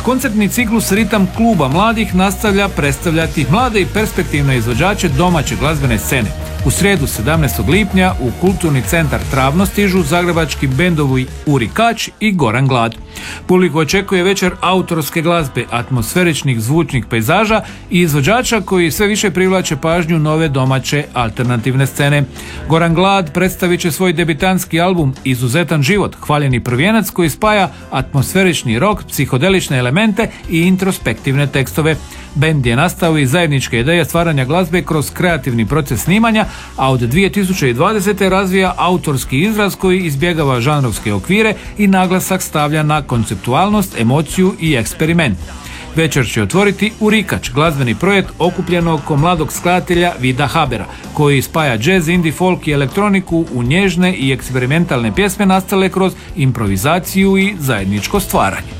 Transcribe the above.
Koncertni ciklus Ritam kluba mladih nastavlja predstavljati mlade i perspektivne izvođače domaće glazbene scene. U srijedu 17. lipnja u Kulturni centar Travno stižu zagrebački bendovi Uri Kač i Goran Glad. Publiku očekuje večer autorske glazbe, atmosferičnih zvučnih pejzaža i izvođača koji sve više privlače pažnju nove domaće alternativne scene. Goran Glad predstavit će svoj debitanski album Izuzetan život, hvaljeni prvijenac koji spaja atmosferični rock, psihodelične elemente i introspektivne tekstove. Bend je nastao iz zajedničke ideje stvaranja glazbe kroz kreativni proces snimanja, a od 2020. razvija autorski izraz koji izbjegava žanrovske okvire i naglasak stavlja na konceptualnost, emociju i eksperiment. Večer će otvoriti Uri Kač, glazbeni projekt okupljen oko mladog skladatelja Vida Habera, koji spaja jazz, indie, folk i elektroniku u nježne i eksperimentalne pjesme nastale kroz improvizaciju i zajedničko stvaranje.